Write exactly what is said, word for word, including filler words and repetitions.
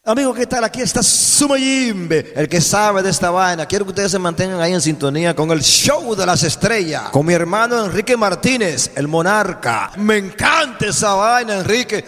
Amigo, ¿qué tal? Aquí está Sumayimbe, el que sabe de esta vaina. Quiero que ustedes se mantengan ahí en sintonía con el show de las estrellas, con mi hermano Enrique Martínez, el monarca. Me encanta esa vaina, Enrique.